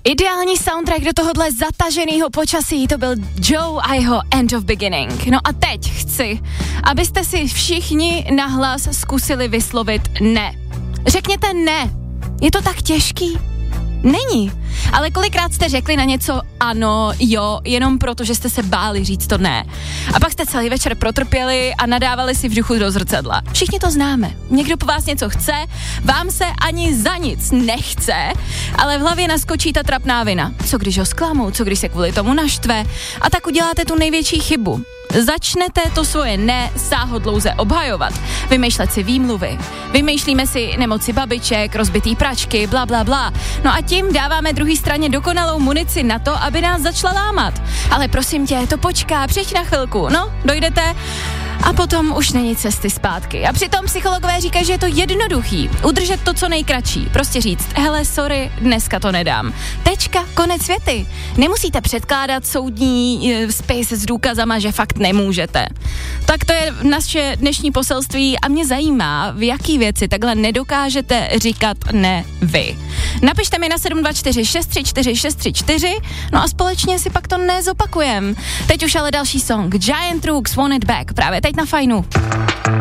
Ideální soundtrack do tohohle zataženého počasí, to byl Joe a jeho End of Beginning. No a teď chci, abyste si všichni nahlas zkusili vyslovit ne. Řekněte ne. Je to tak těžký? Není. Ale kolikrát jste řekli na něco ano, jo, jenom proto, že jste se báli říct to ne. A pak jste celý večer protrpěli a nadávali si v duchu do zrcadla. Všichni to známe. Někdo po vás něco chce, vám se ani za nic nechce, ale v hlavě naskočí ta trapná vina. Co když ho zklamu, co když se kvůli tomu naštve? A tak uděláte tu největší chybu. Začnete to svoje ne sáhodlouze obhajovat, vymýšlet si výmluvy. Vymýšlíme si nemoci babiček, rozbitý pračky, bla bla bla. No a tím dáváme druhé straně dokonalou munici na to, aby nás začala lámat. Ale prosím tě, to počká, přijď na chvilku, no, dojdete a potom už není cesty zpátky. A přitom psychologové říkají, že je to jednoduchý. Udržet to co nejkratší. Prostě říct, hele, sorry, dneska to nedám. Tečka, konec věty. Nemusíte předkládat soudní spis s důkazama, že fakt nemůžete. Tak to je naše dnešní poselství a mě zajímá, v jaký věci takhle nedokážete říkat ne vy. Napište mi na 724 634 634, no a společně si pak to nezopakujem. Teď už ale další song. Giant Rooks, Want It Back, právě teď na Fajnu.